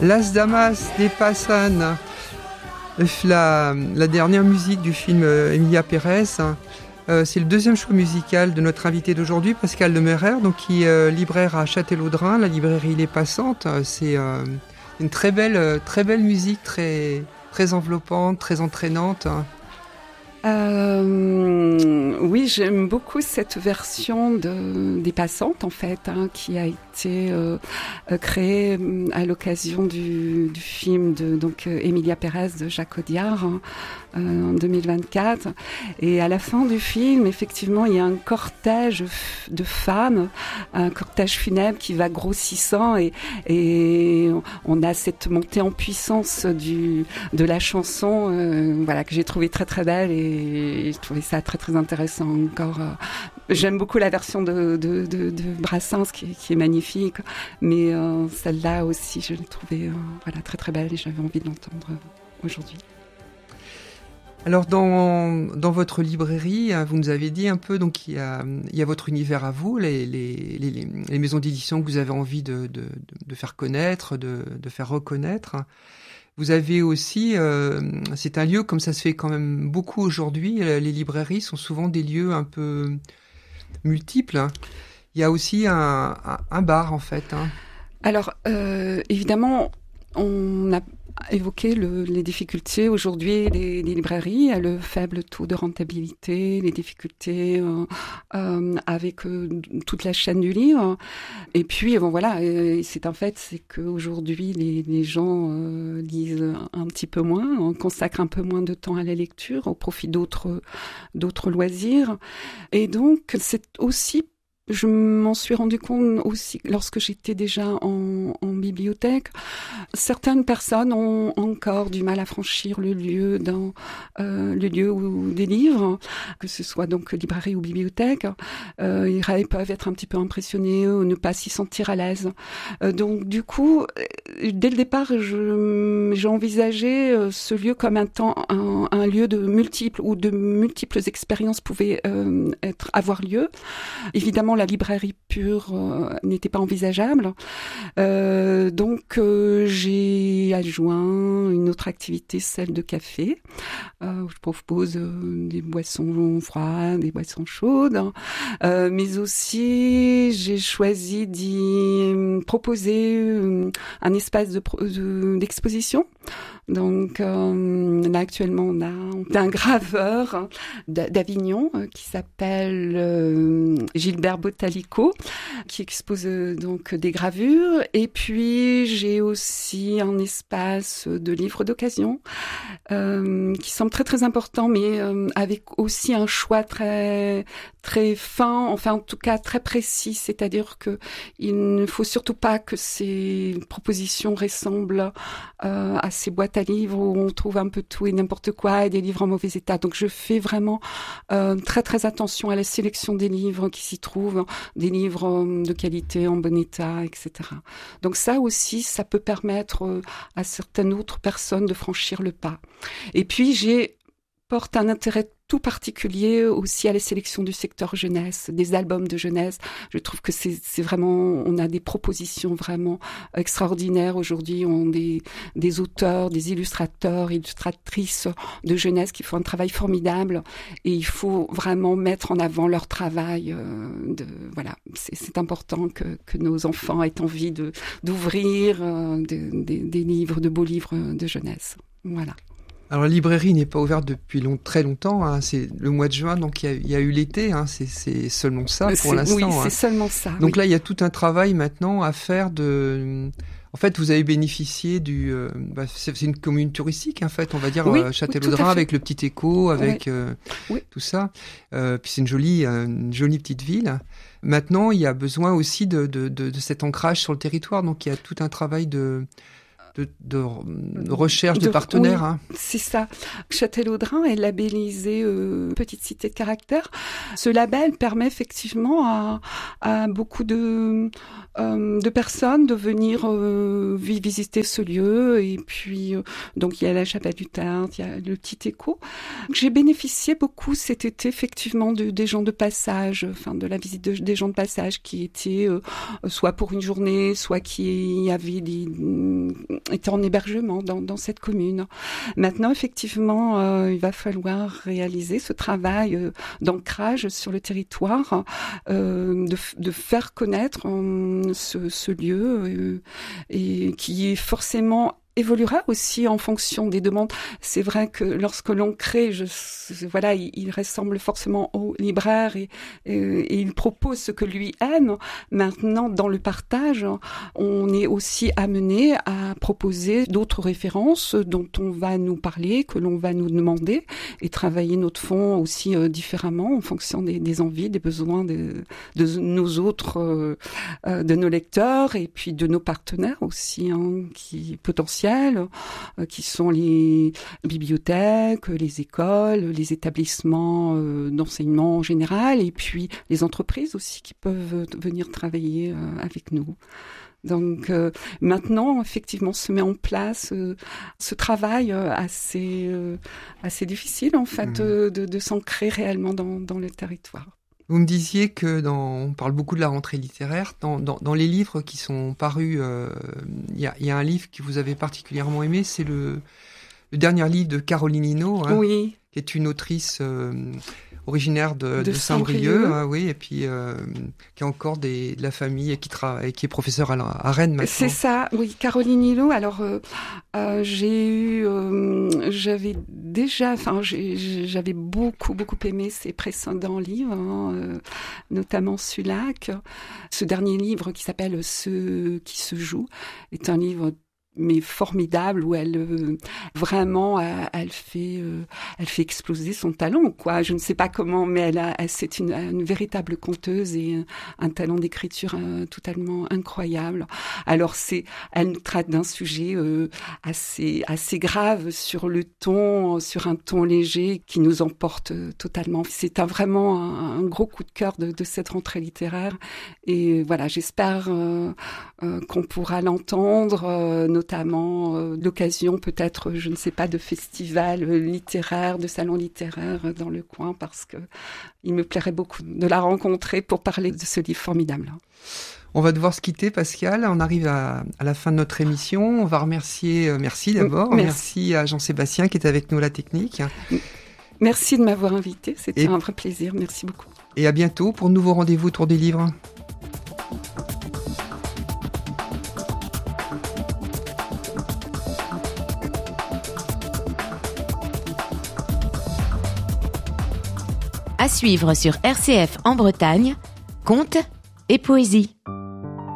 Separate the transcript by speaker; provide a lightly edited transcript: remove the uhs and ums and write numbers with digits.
Speaker 1: Las Damas de Pasan, la dernière musique du film Emilia Pérez. C'est le deuxième choix musical de notre invité d'aujourd'hui, Pascal Demeyrer, donc qui est libraire à Châtellerault-Drain, la librairie Les Passantes. C'est une très belle musique, très enveloppante, très entraînante.
Speaker 2: Oui, j'aime beaucoup cette version des Passantes, en fait, qui a été créée à l'occasion du film de Emilia Pérez de Jacques Audiard en 2024. Et à la fin du film, effectivement, il y a un cortège de femmes, un cortège funèbre qui va grossissant et on a cette montée en puissance de la chanson, voilà, que j'ai trouvé très très belle et je trouvais ça très très intéressant encore. J'aime beaucoup la version de Brassens qui est magnifique, mais celle-là aussi je l'ai trouvée voilà, très très belle et j'avais envie de l'entendre aujourd'hui.
Speaker 1: Alors dans votre librairie, vous nous avez dit un peu, donc il y a votre univers à vous, les maisons d'édition que vous avez envie de faire connaître, de faire reconnaître. Vous avez aussi, c'est un lieu comme ça se fait quand même beaucoup aujourd'hui. Les librairies sont souvent des lieux un peu multiples. Il y a aussi un bar en fait.
Speaker 2: Alors évidemment, on a évoqué les difficultés aujourd'hui des librairies, le faible taux de rentabilité, les difficultés avec toute la chaîne du livre. Et puis bon voilà, c'est un fait, c'est qu'aujourd'hui les gens lisent un petit peu moins, consacrent un peu moins de temps à la lecture au profit d'autres loisirs. Et donc c'est aussi, je m'en suis rendu compte aussi lorsque j'étais déjà en bibliothèque. Certaines personnes ont encore du mal à franchir le lieu le lieu où des livres, que ce soit donc librairie ou bibliothèque. Ils peuvent être un petit peu impressionnés ou ne pas s'y sentir à l'aise. Donc du coup, dès le départ, j'ai envisagé ce lieu comme un lieu de multiples expériences pouvaient avoir lieu. Évidemment, la librairie pure n'était pas envisageable. Donc, j'ai adjoint une autre activité, celle de café. Où je propose des boissons froides, des boissons chaudes. Mais aussi, j'ai choisi d'y proposer un espace d'exposition. Donc là actuellement on a un graveur d'Avignon qui s'appelle Gilbert Bottalico qui expose donc des gravures, et puis j'ai aussi un espace de livres d'occasion qui semble très très important, mais avec aussi un choix très très fin, enfin en tout cas très précis, c'est-à-dire que il ne faut surtout pas que ces propositions ressemblent à ces boîtes à livres où on trouve un peu tout et n'importe quoi et des livres en mauvais état. Donc je fais vraiment très très attention à la sélection des livres qui s'y trouvent, des livres de qualité, en bon état, etc. Donc ça aussi, ça peut permettre à certaines autres personnes de franchir le pas. Et puis porte un intérêt tout particulier aussi à la sélection du secteur jeunesse, des albums de jeunesse. Je trouve que c'est vraiment, on a des propositions vraiment extraordinaires aujourd'hui. On a des auteurs, des illustrateurs, illustratrices de jeunesse qui font un travail formidable, et il faut vraiment mettre en avant leur travail. Voilà, c'est important que nos enfants aient envie d'ouvrir des livres, de beaux livres de jeunesse. Voilà.
Speaker 1: Alors la librairie n'est pas ouverte depuis très longtemps, c'est le mois de juin, donc il y a eu l'été, c'est seulement ça pour l'instant.
Speaker 2: Oui, c'est seulement ça.
Speaker 1: Donc là il y a tout un travail maintenant à faire En fait, vous avez bénéficié c'est une commune touristique, en fait, on va dire, Châtellerault-Drain, avec le petit écho, avec tout ça. Puis c'est une jolie petite ville. Maintenant, il y a besoin aussi de cet ancrage sur le territoire, donc il y a tout un travail de recherche de partenaires.
Speaker 2: Oui, c'est ça. Châtellerault-Drain est labellisé petite cité de caractère. Ce label permet effectivement à beaucoup de personnes de venir visiter ce lieu. Et puis, donc il y a la chapelle du Tarn, il y a le petit écho. J'ai bénéficié beaucoup cet été effectivement des gens de passage, enfin de la visite des gens de passage qui étaient soit pour une journée, soit qui avaient était en hébergement dans cette commune. Maintenant, effectivement, il va falloir réaliser ce travail d'ancrage sur le territoire, de faire connaître ce lieu et qui est forcément évoluera aussi en fonction des demandes. C'est vrai que lorsque l'on crée, il ressemble forcément au libraire et il propose ce que lui aime. Maintenant, dans le partage, on est aussi amené à proposer d'autres références dont on va nous parler, que l'on va nous demander, et travailler notre fond aussi différemment en fonction des envies, des besoins de nos autres, de nos lecteurs et puis de nos partenaires aussi, qui potentiellement qui sont les bibliothèques, les écoles, les établissements d'enseignement en général, et puis les entreprises aussi qui peuvent venir travailler avec nous. Donc maintenant, effectivement, se met en place ce travail assez difficile, en fait, de s'ancrer réellement dans le territoire.
Speaker 1: Vous me disiez que on parle beaucoup de la rentrée littéraire. Dans les livres qui sont parus, il y a un livre que vous avez particulièrement aimé, c'est le dernier livre de Caroline Hinault,
Speaker 2: oui,
Speaker 1: qui est une autrice originaire de Saint-Brieuc, oui, et puis qui a encore de la famille et qui est professeure à Rennes maintenant.
Speaker 2: C'est ça, oui, Caroline Hinault. Alors j'avais beaucoup aimé ses précédents livres, notamment Sulac. Ce dernier livre qui s'appelle Ce qui se joue est un livre mais formidable, où elle vraiment elle fait exploser son talent, quoi. Je ne sais pas comment, mais c'est une véritable conteuse et un talent d'écriture totalement incroyable. Alors elle traite d'un sujet assez grave sur un ton léger qui nous emporte totalement. C'est vraiment un gros coup de cœur de cette rentrée littéraire, et voilà, j'espère qu'on pourra l'entendre, notamment l'occasion peut-être, je ne sais pas, de festivals littéraires, de salons littéraires dans le coin, parce que il me plairait beaucoup de la rencontrer pour parler de ce livre formidable.
Speaker 1: On va devoir se quitter, Pascal. On arrive à la fin de notre émission. On va remercier, merci d'abord. Merci à Jean-Sébastien qui est avec nous à la technique.
Speaker 2: Merci de m'avoir invité, c'était un vrai plaisir. Merci beaucoup.
Speaker 1: Et à bientôt pour de nouveaux rendez-vous autour des livres.
Speaker 3: À suivre sur RCF en Bretagne, contes et poésie.